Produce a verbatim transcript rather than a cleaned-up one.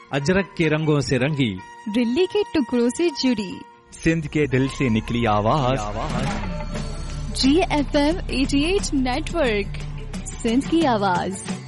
अजरक के रंगों से रंगी, दिल्ली के टुकड़ों से जुड़ी, सिंध के दिल से निकली आवाज, जी एफ एम अठासी नेटवर्क, सिंध की आवाज।